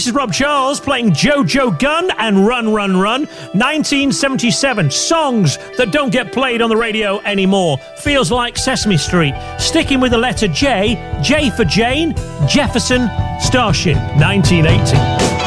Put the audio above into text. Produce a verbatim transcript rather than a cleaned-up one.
this is Rob Charles playing Jojo Gunn and Run, Run, Run. nineteen seventy-seven. Songs that don't get played on the radio anymore. Feels like Sesame Street. Sticking with the letter J. J for Jane. Jefferson Starship. nineteen eighty.